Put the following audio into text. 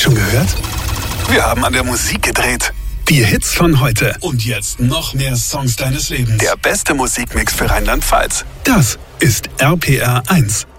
Schon gehört? Wir haben an der Musik gedreht. Die Hits von heute. Und jetzt noch mehr Songs deines Lebens. Der beste Musikmix für Rheinland-Pfalz. Das ist RPR 1.